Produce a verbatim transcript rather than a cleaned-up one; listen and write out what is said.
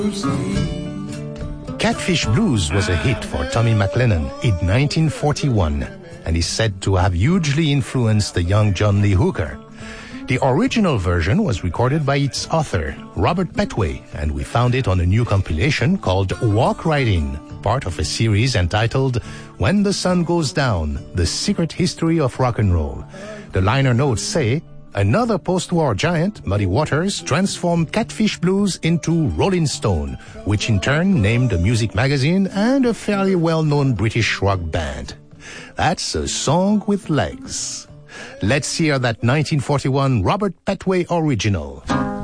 Catfish Blues was a hit for Tommy McLennan in nineteen forty-one and is said to have hugely influenced the young John Lee Hooker. The original version was recorded by its author, Robert Petway, and we found it on a new compilation called Walk Right In, part of a series entitled When the Sun Goes Down, The Secret History of Rock and Roll. The liner notes say, another post-war giant, Muddy Waters, transformed Catfish Blues into Rolling Stone, which in turn named a music magazine and a fairly well-known British rock band. That's a song with legs. Let's hear that nineteen forty-one Robert Petway original.